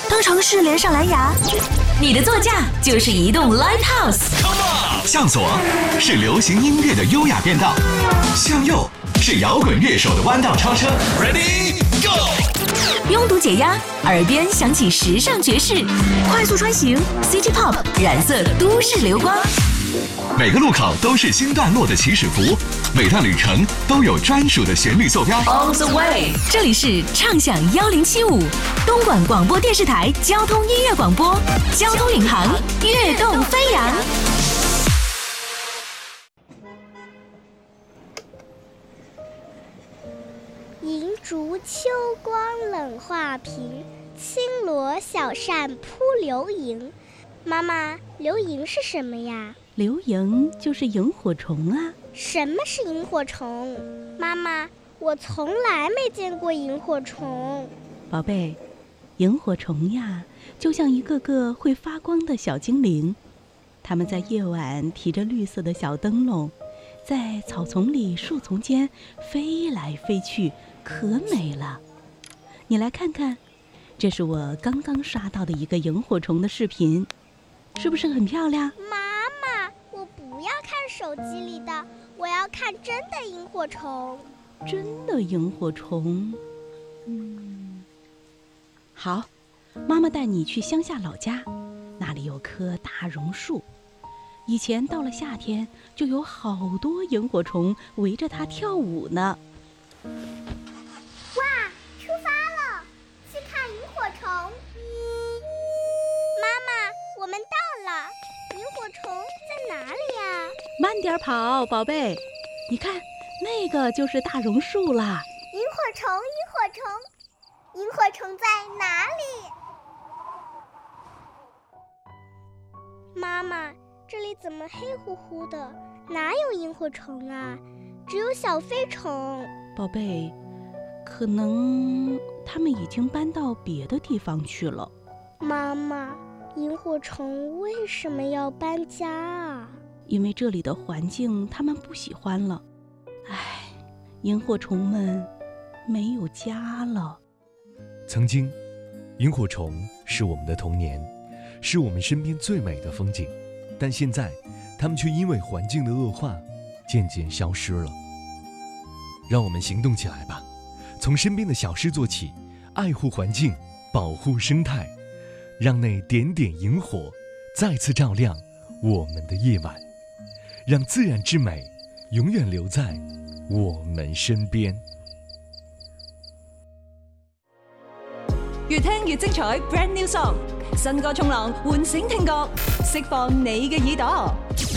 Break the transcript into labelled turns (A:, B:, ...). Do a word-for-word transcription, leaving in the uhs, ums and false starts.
A: 当城市连上蓝牙，你的座驾就是移动 Live House。
B: 向左是流行音乐的优雅变道，向右是摇滚乐手的弯道超车。Ready Go！
A: 拥堵解压，耳边响起时尚爵士，快速穿行 City Pop 染色都市流光。
B: 每个路口都是新段落的起始符，每段旅程都有专属的旋律坐标。
A: On the way， 这里是畅享一零七五，东莞广播电视台交通音乐广播，交通领航，跃动飞扬。
C: 银烛秋光冷画屏，轻罗小扇扑流萤。妈妈，流萤是什么呀？
D: 流萤就是萤火虫啊。
C: 什么是萤火虫？妈妈，我从来没见过萤火虫。
D: 宝贝，萤火虫呀，就像一个个会发光的小精灵，它们在夜晚提着绿色的小灯笼，在草丛里、树丛间飞来飞去，可美了。你来看看，这是我刚刚刷到的一个萤火虫的视频，是不是很漂亮？
C: 妈妈，我不要看手机里的，我要看真的萤火虫。
D: 真的萤火虫？嗯，好，妈妈带你去乡下老家，那里有棵大榕树，以前到了夏天就有好多萤火虫围着它跳舞呢。
C: 哇，出发了，去看萤火虫。妈妈，我们到了，萤火虫在哪里呀？
D: 慢点跑，宝贝，你看那个就是大榕树啦。
C: 萤火虫，萤火虫，萤火虫在哪里？妈妈，这里怎么黑乎乎的？哪有萤火虫啊？只有小飞虫。
D: 宝贝，可能他们已经搬到别的地方去了。
C: 妈妈，萤火虫为什么要搬家啊？
D: 因为这里的环境他们不喜欢了。唉，萤火虫们没有家了。
E: 曾经，萤火虫是我们的童年，是我们身边最美的风景，但现在它们却因为环境的恶化渐渐消失了。让我们行动起来吧，从身边的小事做起，爱护环境，保护生态，让那点点萤火再次照亮我们的夜晚，让自然之美永远留在我们身边。
F: 越聽越精彩 ，Brand New Song， 新歌衝浪，喚醒聽覺，釋放你嘅耳朵。